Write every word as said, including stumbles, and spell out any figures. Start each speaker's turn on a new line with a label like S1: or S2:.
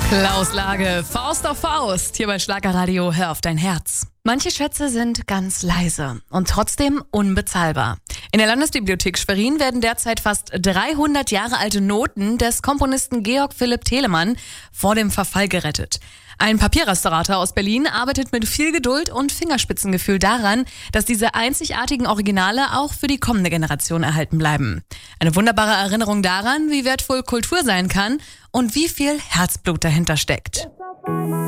S1: Klaus Lage, Faust auf Faust, hier bei Schlagerradio, hör auf dein Herz. Manche Schätze sind ganz leise und trotzdem unbezahlbar. In der Landesbibliothek Schwerin werden derzeit fast dreihundert Jahre alte Noten des Komponisten Georg Philipp Telemann vor dem Verfall gerettet. Ein Papierrestaurator aus Berlin arbeitet mit viel Geduld und Fingerspitzengefühl daran, dass diese einzigartigen Originale auch für die kommende Generation erhalten bleiben. Eine wunderbare Erinnerung daran, wie wertvoll Kultur sein kann und wie viel Herzblut dahinter steckt.